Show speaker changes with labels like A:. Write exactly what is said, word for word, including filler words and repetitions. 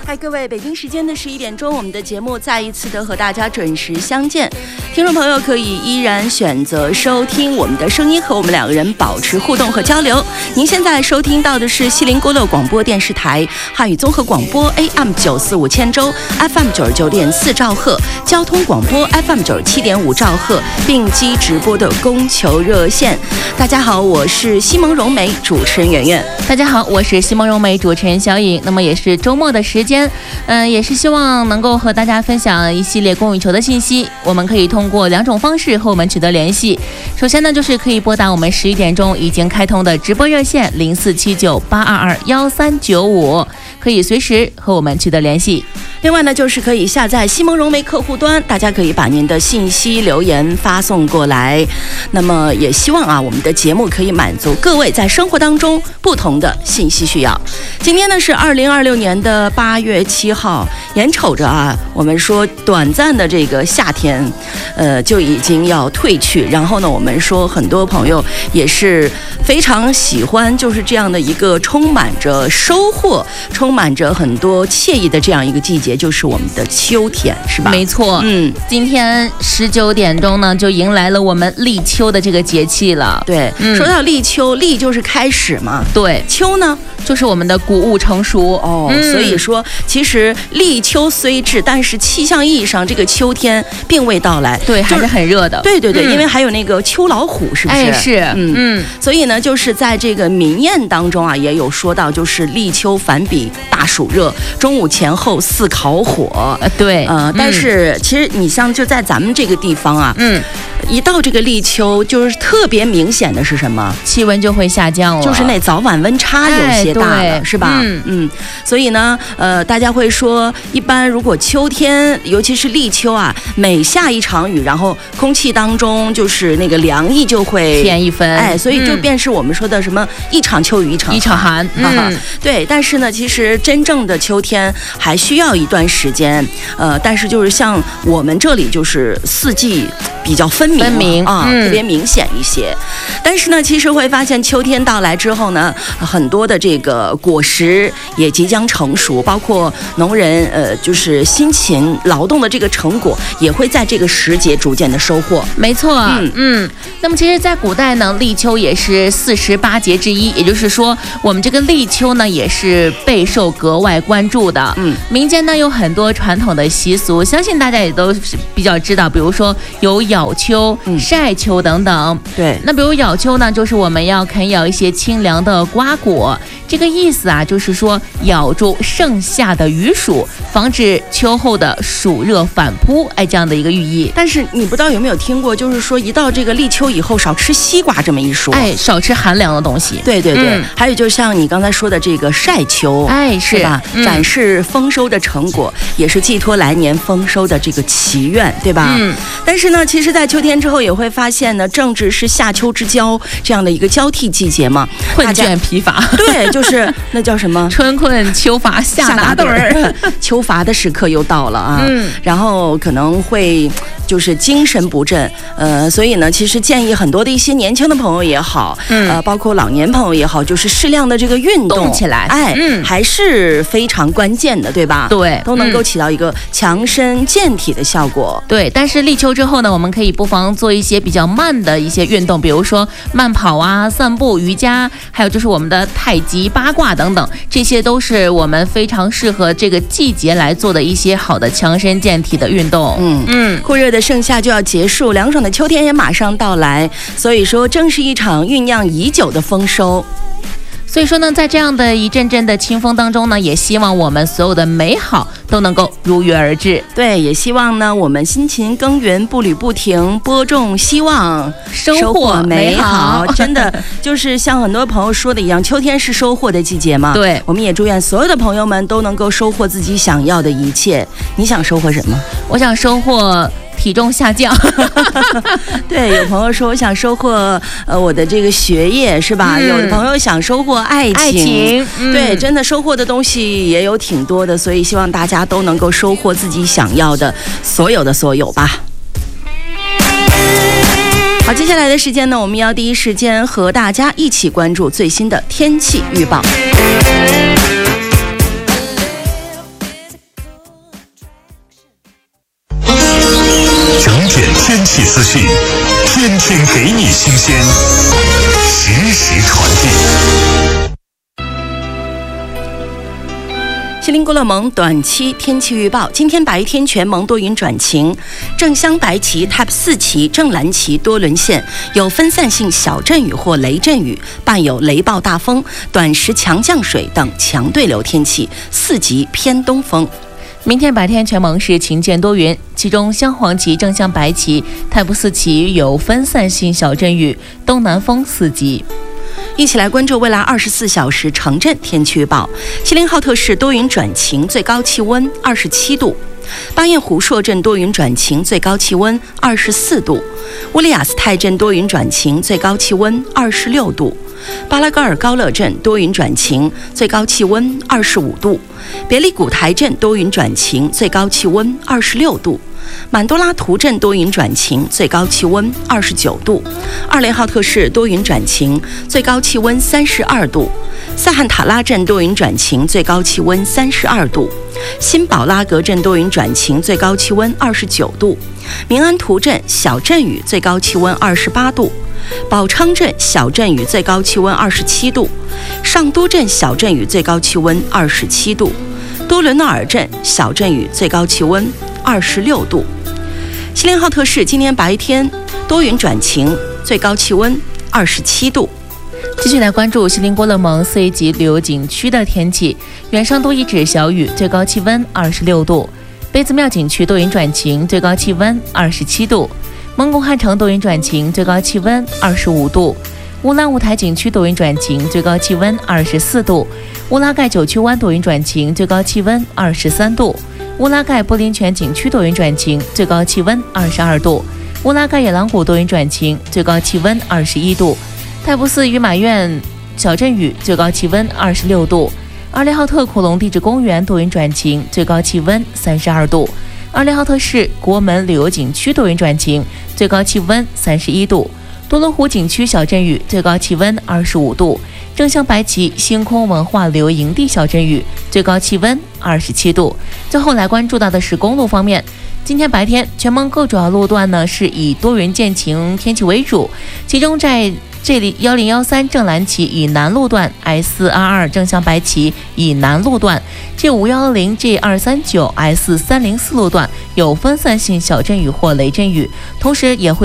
A: 嗨，各位，北京时间的十一点钟，我们的节目再一次的和大家准时相见。听众朋友可以依然选择收听我们的声音，和我们两个人保持互动和交流。您现在收听到的是西林郭勒广播电视台汉语综合广播 A M 九四五千州 F M 九十九点四兆赫，交通广播 F M 九十七点五兆赫，并机直播的供求热线。大家好，我是西蒙蓉梅，主持人圆圆。
B: 大家好，我是西蒙蓉梅，主持人小颖。那么也是周末的时间。嗯、呃，也是希望能够和大家分享一系列公羽球的信息。我们可以通过两种方式和我们取得联系。首先呢，就是可以拨打我们十一点钟已经开通的直播热线零四七九八二二幺三九五，可以随时和我们取得联系。
A: 另外呢，就是可以下载西蒙蓉梅客户端，大家可以把您的信息留言发送过来。那么也希望啊，我们的节目可以满足各位在生活当中不同的信息需要。今天呢是二零二六年的八月七号，眼瞅着啊，我们说短暂的这个夏天，呃，就已经要退去。然后呢，我们说很多朋友也是非常喜欢，就是这样的一个充满着收获、充满着很多惬意的这样一个季节。就是我们的秋天，是吧？
B: 没错，嗯，今天十九点钟呢，就迎来了我们立秋的这个节气了。
A: 对，嗯、说到立秋，立就是开始嘛，
B: 对，
A: 秋呢
B: 就是我们的谷物成熟
A: 哦、嗯。所以说，其实立秋虽至，但是气象意义上，这个秋天并未到来，
B: 对，还是很热的。
A: 对对对、嗯，因为还有那个秋老虎，是不是？
B: 哎，是，嗯嗯。
A: 所以呢，就是在这个民谚当中啊，也有说到，就是立秋反比大暑热，中午前后似烤火。
B: 呃，对，
A: 呃，但是、嗯、其实你像就在咱们这个地方啊，嗯，一到这个立秋，就是特别明显的是什么？
B: 气温就会下降了，
A: 就是那早晚温差有些大了，
B: 哎、
A: 是吧？嗯嗯。所以呢，呃，大家会说，一般如果秋天，尤其是立秋啊，每下一场雨，然后空气当中就是那个凉意就会
B: 添一分，
A: 哎，所以就便是我们说的什么、嗯、一场秋雨一场寒
B: 一场寒，嗯，
A: 对。但是呢，其实真正的秋天还需要一段时间，呃，但是就是像我们这里就是四季比较分明，
B: 分明
A: 啊、
B: 嗯，
A: 特别明显一些。但是呢，其实会发现秋天到来之后呢，很多的这个果实也即将成熟，包括农人呃，就是辛勤劳动的这个成果，也会在这个时节逐渐的收获。
B: 没错，嗯嗯。那么其实，在古代呢，立秋也是四十八节之一，也就是说，我们这个立秋呢，也是备受格外关注的。嗯，民间呢有很多传统的习俗，相信大家也都是比较知道，比如说有咬秋、嗯、晒秋等等。
A: 对，
B: 那比如咬秋呢，就是我们要啃咬一些清凉的瓜果，这个意思啊，就是说咬住盛夏的雨暑，防止秋后的暑热反扑，哎，这样的一个寓意。
A: 但是你不知道有没有听过，就是说一到这个立秋以后，少吃西瓜这么一说，
B: 哎，少吃寒凉的东西。
A: 对对对，嗯、还有就像你刚才说的这个晒秋，
B: 哎，是
A: 吧？嗯、展示丰收的成果，也是寄托来年丰收的这个祈愿，对吧？嗯。但是呢，其实，在秋天之后也会发现呢，正值是夏秋之交这样的一个交替季节嘛，
B: 困倦疲乏。
A: 对，就是那叫什么？
B: 春困秋乏夏打盹儿，
A: 秋乏的时刻又到了啊。嗯。然后可能会就是精神不振，呃，所以呢，其实建议很多的一些年轻的朋友也好，嗯，呃，包括老年朋友也好，就是适量的这个运动
B: 动起来，
A: 哎，嗯，还是非常关键的，对吧？
B: 对，
A: 都能够起到一个强身健体的效果。
B: 对，但是立秋之后呢，我们可以不妨做一些比较慢的一些运动，比如说慢跑啊、散步、瑜伽，还有就是我们的太极、八卦等等，这些都是我们非常适合这个季节来做的一些好的强身健体的运动。
A: 嗯嗯，酷热的盛夏就要结束，凉爽的秋天也马上到来，所以说正是一场酝酿已久的丰收。
B: 所以说呢，在这样的一阵阵的清风当中呢，也希望我们所有的美好都能够如约而至。
A: 对，也希望呢，我们辛勤耕耘，步履不停，播种希望，
B: 收获美好。
A: 真的就是像很多朋友说的一样，秋天是收获的季节嘛。
B: 对，
A: 我们也祝愿所有的朋友们都能够收获自己想要的一切。你想收获什么？
B: 我想收获体重下降。
A: 对，有朋友说我想收获呃我的这个学业，是吧？嗯、有的朋友想收获爱情，
B: 爱情、嗯，
A: 对，真的收获的东西也有挺多的，所以希望大家都能够收获自己想要的所有的所有吧。好，接下来的时间呢，我们要第一时间和大家一起关注最新的天气预报。
C: 天气资讯，天天给你新鲜，实时传递。
A: 锡林郭勒盟短期天气预报：今天白天全盟多云转晴，正乡白旗、Type 四旗、正蓝旗多沦陷，有分散性小阵雨或雷阵雨，伴有雷暴大风、短时强降水等强对流天气，四级偏东风。
B: 明天白天全盟是晴间多云，其中镶黄旗、正向白旗、Type 四旗有分散性小阵雨，东南风四级。
A: 一起来关注未来二十四小时城镇天气预报。锡林浩特市多云转晴，最高气温二十七度；巴彦湖朔镇多云转晴，最高气温二十四度；乌里雅斯泰镇多云转晴，最高气温二十六度；巴拉戈尔高乐镇多云转晴，最高气温二十五度；别利古台镇多云转晴，最高气温二十六度；满多拉图镇多云转晴，最高气温二十九度；二连浩特市多云转晴，最高气温三十二度；塞罕塔拉镇多云转晴，最高气温三十二度；新宝拉格镇多云转晴，最高气温二十九度；明安图镇小阵雨，最高气温二十八度；宝昌镇小阵雨，最高气温二十七度；上都镇小阵雨，最高气温二十七度；多伦纳尔镇小阵雨，最高气温二十六度。锡林浩特市今天白天多云转晴，最高气温二十七度。
B: 继续来关注锡林郭勒盟 C 级旅游景区的天气，远上都遗址小雨，最高气温二十六度；杯子庙景区多云转晴，最高气温二十七度；蒙古汉城多云转晴，最高气温二十五度；乌兰乌台景区多云转晴，最高气温二十四度；乌拉盖九曲湾多云转晴，最高气温二十三度；乌拉盖柏林泉景区多云转晴，最高气温二十二度；乌拉盖野狼谷多云转晴，最高气温二十一度；泰布斯与马苑小阵雨，最高气温二十六度；阿列浩特恐龙地质公园多云转晴，最高气温三十二度；阿列浩特市国门旅游景区多云转晴，最高气温三十一度；多伦湖景区小阵雨，最高气温二十五度；正向白旗星空文化旅游营地小阵雨，最高气温二十七度。最后来关注到的是公路方面，今天白天全盟各主要路段呢是以多云见晴天气为主，其中在这里一零一三正蓝旗以南路段 S 二二 正向白旗以南路段 G 五一零 G 二三九 S 三零四路段有分散性小阵雨或雷阵雨，同时也会